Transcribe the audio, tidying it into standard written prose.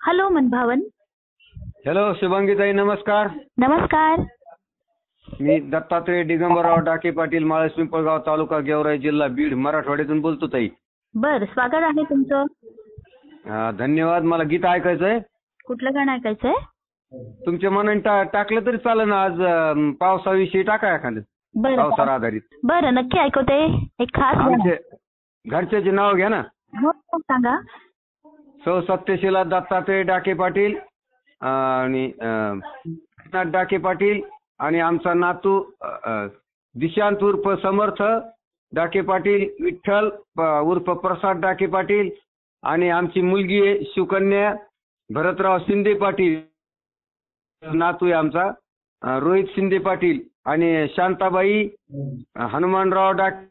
Hello मनभावन. Hello शुभांगीताई, नमस्कार. नमस्कार. मी दत्तात्रय दिगंबरराव डाके पाटील, माळस पिंपळगाव, तालुका गेवराई, जिल्हा बीड, मराठवाड्यातून बोलतो ताई. बर, स्वागत आहे तुमचं. धन्यवाद. मला गीत ऐकायचंय. कुठलं गाणं ऐकायचंय? तुमच्या मनाने टाकलं तरी चालेल ना. आज पावसाविषयी टाका एखादं, बरं पावसावर आधारित. बरं, नक्की ऐकवते. एक खास गाणं. आमचे घरच्याचे नाव घ्या ना. हो सांगा. सौ सत्यशीला दत्तात्रय डाके पाटील आणि एकनाथ डाके पाटील आणि आमचा नातू दिशांत उर्फ समर्थ डाके पाटील, विठ्ठल उर्फ प्रसाद डाके पाटील आणि आमची मुलगी आहे शिवकन्या भरतराव शिंदे पाटील. नातू आहे आमचा रोहित शिंदे पाटील आणि शांताबाई हनुमानराव डाके